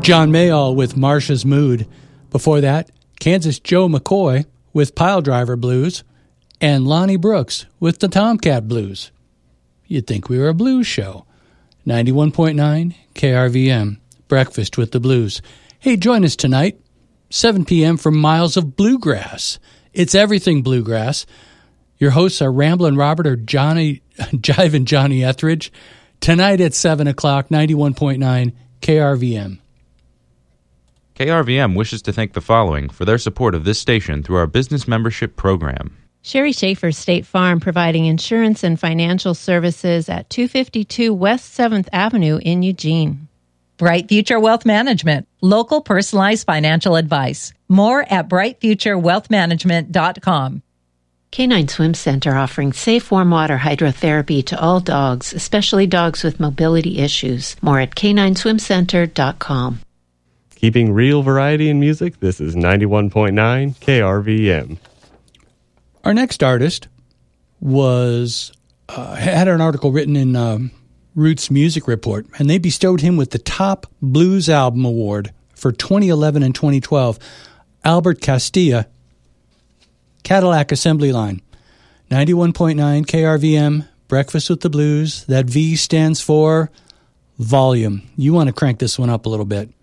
John Mayall with Marcia's Mood. Before that, Kansas Joe McCoy with Piledriver Blues, and Lonnie Brooks with the Tomcat Blues. You'd think we were a blues show. 91.9 KRVM, Breakfast with the Blues. Hey, join us tonight, 7 p.m. for Miles of Bluegrass. It's everything bluegrass. Your hosts are Ramblin' Robert or Jivin' Johnny Etheridge. Tonight at 7 o'clock, 91.9 KRVM. KRVM wishes to thank the following for their support of this station through our business membership program. Sherry Schaefer State Farm, providing insurance and financial services at 252 West 7th Avenue in Eugene. Bright Future Wealth Management, local personalized financial advice. More at brightfuturewealthmanagement.com. Canine Swim Center offering safe warm water hydrotherapy to all dogs, especially dogs with mobility issues. More at canineswimcenter.com. Keeping real variety in music, this is 91.9 KRVM. Our next artist was had an article written in Roots Music Report, and they bestowed him with the Top Blues Album Award for 2011 and 2012. Albert Castilla, Cadillac Assembly Line, 91.9 KRVM, Breakfast with the Blues. That V stands for volume. You want to crank this one up a little bit.